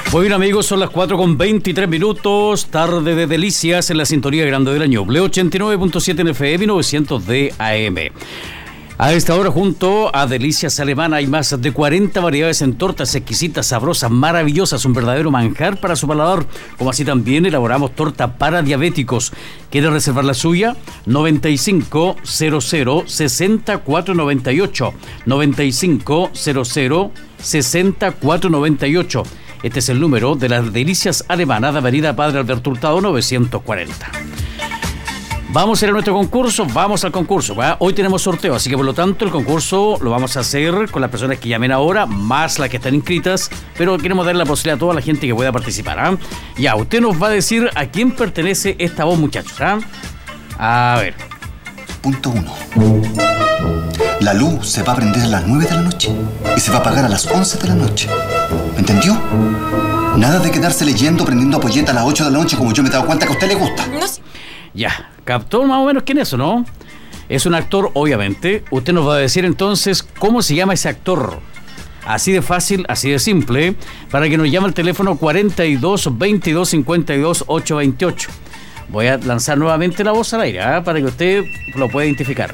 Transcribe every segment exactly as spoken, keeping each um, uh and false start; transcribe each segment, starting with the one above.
Bueno, amigos, son las cuatro con veintitrés minutos, tarde de delicias en la sintonía grande del año, Blue ochenta y nueve punto siete en F M y novecientos de A M. A esta hora, junto a Delicias Alemana, hay más de cuarenta variedades en tortas exquisitas, sabrosas, maravillosas, un verdadero manjar para su paladar. Como así también elaboramos torta para diabéticos. ¿Quiere reservar la suya? noventa y cinco cero cero sesenta y cuatro noventa y ocho. noventa y cinco cero cero sesenta y cuatro noventa y ocho. Este es el número de las Delicias Alemanas de Avenida Padre Alberto Hurtado novecientos cuarenta. Vamos a ir a nuestro concurso, vamos al concurso. ¿va? Hoy tenemos sorteo, así que por lo tanto el concurso lo vamos a hacer con las personas que llamen ahora, más las que están inscritas, pero queremos darle la posibilidad a toda la gente que pueda participar. ¿ah? Ya, usted nos va a decir a quién pertenece esta voz, muchachos. ¿ah? A ver. Punto uno. La luz se va a prender a las nueve de la noche y se va a apagar a las once de la noche. ¿Me entendió? Nada de quedarse leyendo, prendiendo apoyeta a las ocho de la noche como yo me he dado cuenta que a usted le gusta. No sé. Ya, captó más o menos quién es, ¿o no? Es un actor, obviamente. Usted nos va a decir entonces cómo se llama ese actor. Así de fácil, así de simple, para que nos llame al teléfono cuarenta y dos veintidós cincuenta y dos ochocientos veintiocho. Voy a lanzar nuevamente la voz al aire, ¿eh? para que usted lo pueda identificar.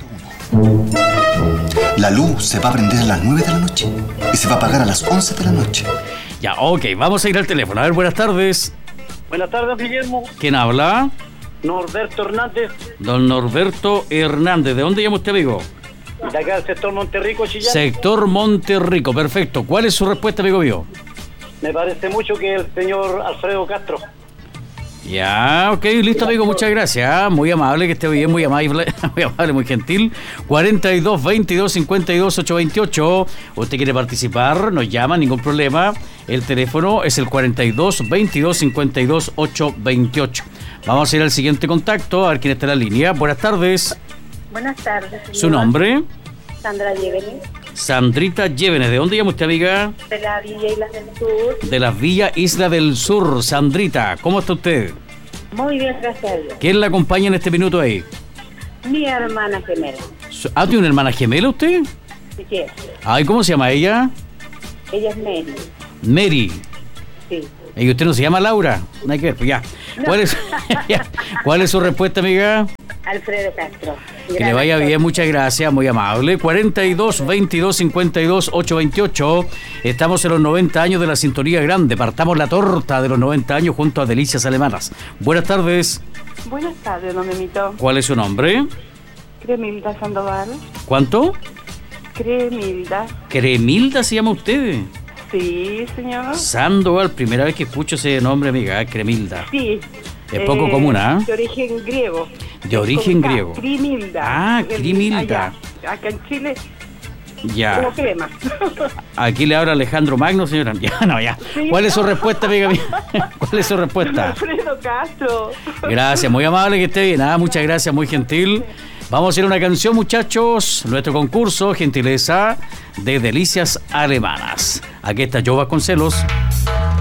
La luz se va a prender a las nueve de la noche y se va a apagar a las once de la noche. Ya, ok, vamos a ir al teléfono. A ver, buenas tardes. Buenas tardes, Guillermo. ¿Quién habla? Norberto Hernández. Don Norberto Hernández. ¿De dónde llama usted, amigo? De acá del sector Monterrico, Chillán. Sector Monterrico, perfecto. ¿Cuál es su respuesta, amigo mío? Me parece mucho que el señor Alfredo Castro. Ya, ok, listo, amigo, muchas gracias. Muy amable, que esté bien, muy amable, muy amable, muy gentil. cuarenta y dos veintidós cincuenta y dos ochocientos veintiocho. Usted quiere participar, nos llama, ningún problema. El teléfono es el cuarenta y dos veintidós cincuenta y dos ochocientos veintiocho. Vamos a ir al siguiente contacto, a ver quién está en la línea. Buenas tardes. Buenas tardes, señora. ¿Su nombre? Sandra Llévenes. Sandrita Llévenes. ¿De dónde llama usted, amiga? De la Villa Islas del Sur. De la Villa Isla del Sur. Sandrita, ¿cómo está usted? Muy bien, gracias a Dios. ¿Quién la acompaña en este minuto ahí? Mi hermana gemela. ¿Ah, tiene una hermana gemela usted? Sí, sí. Ay, ¿cómo se llama ella? Ella es Mary. Mary. Sí. ¿Y usted no se llama Laura? No hay que ver, pues ya. No. ¿Cuál es, ya. ¿Cuál es su respuesta, amiga? Alfredo Castro. Que Gran le vaya actor. bien, muchas gracias, muy amable. cuarenta y dos veintidós cincuenta y dos ochocientos veintiocho. Estamos en los noventa años de la sintonía grande. Partamos la torta de los noventa años junto a Delicias Alemanas. Buenas tardes. Buenas tardes, don Memito. ¿Cuál es su nombre? Cremilda Sandoval. ¿Cuánto? Cremilda. Cremilda se llama usted. Sí, señor. Sandoval, primera vez que escucho ese nombre, amiga, ¿eh? Cremilda. Sí. Es poco común, ¿ah? De origen griego. De origen Con K, griego. Crimilda. Ah, El- Crimilda. allá. Acá en Chile, Ya. como crema. Aquí le habla Alejandro Magno, señora. Ya, no, ya. Sí. ¿Cuál es su respuesta, amiga mía? ¿Cuál es su respuesta? Alfredo Castro. Gracias, muy amable, que esté bien. Ah, muchas gracias, muy gentil. Vamos a ir a una canción, muchachos. Nuestro concurso, gentileza de Delicias Alemanas. Aquí está Joe Vasconcelos.